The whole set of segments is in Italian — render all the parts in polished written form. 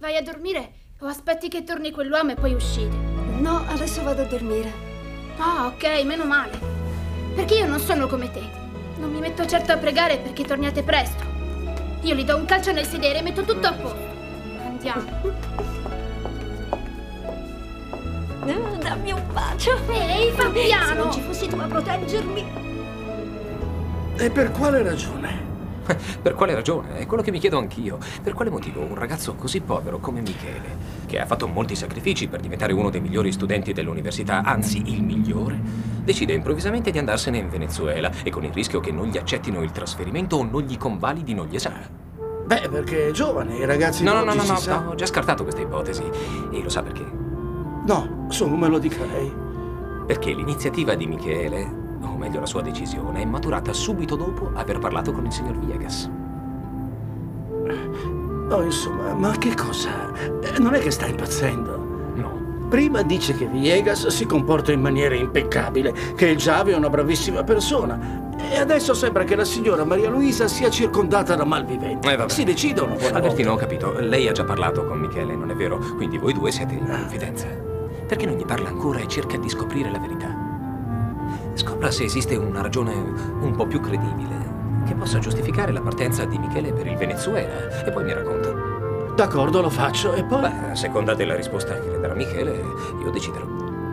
Vai a dormire o aspetti che torni quell'uomo e poi uscite? No, adesso vado a dormire. Ah, ok, meno male. Perché io non sono come te. Non mi metto certo a pregare perché torniate presto. Io gli do un calcio nel sedere e metto tutto a posto. Andiamo. Dammi un bacio. Ehi, fa piano! Se non ci fossi tu a proteggermi. E per quale ragione? Per quale ragione? È quello che mi chiedo anch'io. Per quale motivo un ragazzo così povero come Michele, che ha fatto molti sacrifici per diventare uno dei migliori studenti dell'università, anzi il migliore, decide improvvisamente di andarsene in Venezuela e con il rischio che non gli accettino il trasferimento o non gli convalidino gli esami? Beh, perché è giovane, i ragazzi No, di oggi si sa... ho già scartato questa ipotesi. E lo sa perché? No, solo me lo dica lei. Perché l'iniziativa di Michele, o meglio la sua decisione, è maturata subito dopo aver parlato con il signor Villegas. Oh, insomma, ma che cosa? Non è che sta impazzendo? No. Prima dice che Villegas si comporta in maniera impeccabile, che il Giavi è una bravissima persona. E adesso sembra che la signora Maria Luisa sia circondata da malviventi. Vabbè. Si decidono. Albertino, ho capito. Lei ha già parlato con Michele, non è vero? Quindi voi due siete in confidenza. Perché non gli parla ancora e cerca di scoprire la verità? Scopra se esiste una ragione un po' più credibile che possa giustificare la partenza di Michele per il Venezuela e poi mi racconta. D'accordo, lo faccio e poi... Beh, a seconda della risposta che le darà Michele, io deciderò.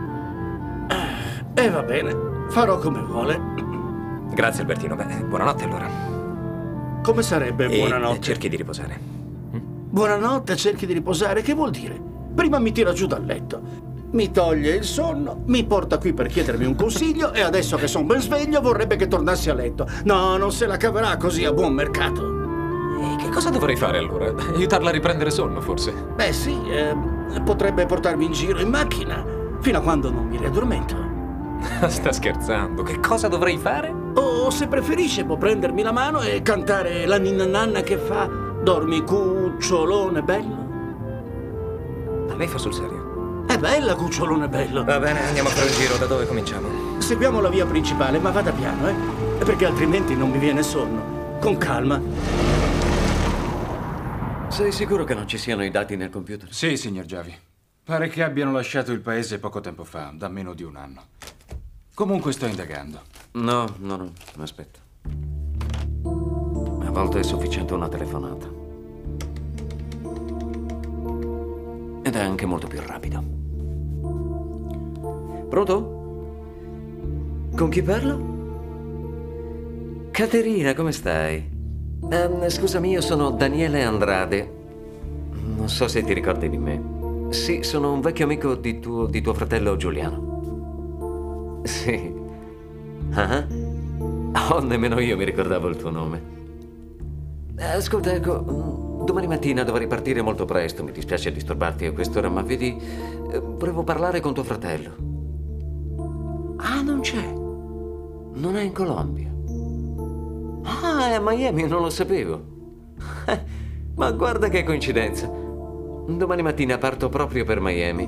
va bene, farò come vuole. Grazie Albertino. Beh, buonanotte allora. Come sarebbe buonanotte? Cerchi di riposare. Buonanotte, cerchi di riposare, che vuol dire? Prima mi tira giù dal letto, mi toglie il sonno, mi porta qui per chiedermi un consiglio e adesso che sono ben sveglio vorrebbe che tornassi a letto. No, non se la caverà così a buon mercato. E che cosa dovrei fare allora? Aiutarla a riprendere sonno, forse? Beh sì, potrebbe portarmi in giro in macchina fino a quando non mi riaddormento. Sta scherzando? Che cosa dovrei fare? O se preferisce può prendermi la mano e cantare la ninna nanna che fa "Dormi cucciolone bello". Ma lei fa sul serio? È bella, cucciolone bello. Va bene, andiamo a fare il giro. Da dove cominciamo? Seguiamo la via principale, ma vada piano, perché altrimenti non mi viene sonno. Con calma. Sei sicuro che non ci siano i dati nel computer? Sì, signor Giavi. Pare che abbiano lasciato il paese poco tempo fa, da meno di un anno. Comunque sto indagando. No, aspetta. A volte è sufficiente una telefonata. Ed è anche molto più rapido. Pronto? Con chi parlo? Caterina, come stai? Scusami, io sono Daniele Andrade. Non so se ti ricordi di me. Sì, sono un vecchio amico di tuo fratello Giuliano. Sì. Ah? Oh, nemmeno io mi ricordavo il tuo nome. Ascolta, ecco, domani mattina dovrei partire molto presto. Mi dispiace disturbarti a quest'ora, ma vedi, volevo parlare con tuo fratello. Ah, non c'è. Non è in Colombia. Ah, è a Miami, non lo sapevo. Ma guarda che coincidenza. Domani mattina parto proprio per Miami.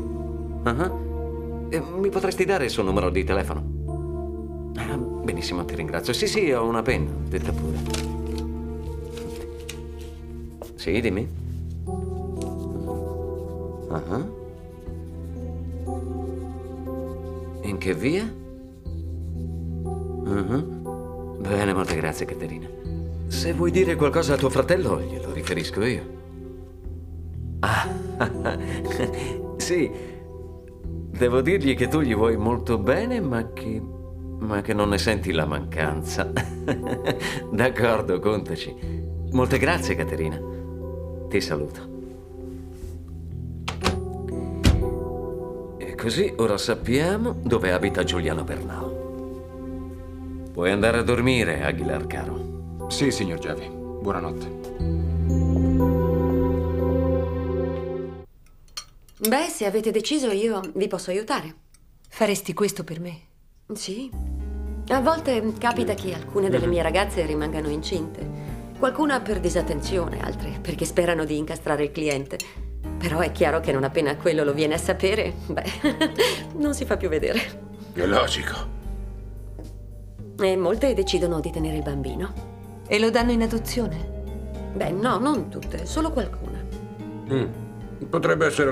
Mi potresti dare il suo numero di telefono? Benissimo, ti ringrazio. Sì, ho una penna, detta pure. Sì, dimmi. In che via? Bene, molte grazie, Caterina. Se vuoi dire qualcosa a tuo fratello, glielo riferisco io. Ah, sì. Devo dirgli che tu gli vuoi molto bene, ma che non ne senti la mancanza. D'accordo, contaci. Molte grazie, Caterina. Ti saluto. E così ora sappiamo dove abita Giuliano Bernal. Puoi andare a dormire, Aguilar caro. Sì, signor Giavi. Buonanotte. Beh, se avete deciso, io vi posso aiutare. Faresti questo per me? Sì. A volte capita che alcune delle mie ragazze rimangano incinte. Qualcuna per disattenzione, altre perché sperano di incastrare il cliente. Però è chiaro che non appena quello lo viene a sapere, non si fa più vedere. È logico. E molte decidono di tenere il bambino. E lo danno in adozione? Beh, no, non tutte, solo qualcuna. Potrebbe essere